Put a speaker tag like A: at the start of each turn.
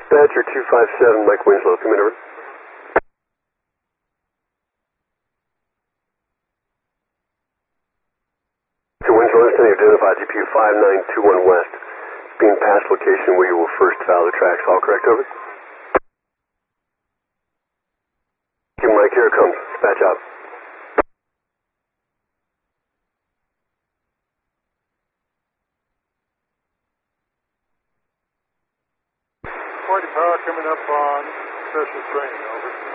A: Dispatcher 257, Mike Winslow, come in over. To Winslow, understand you identified GPU 5921 West. Being past location where you will first foul the tracks, all correct, over? Mike, here it comes. Dispatch out.
B: Power coming up on special train, over.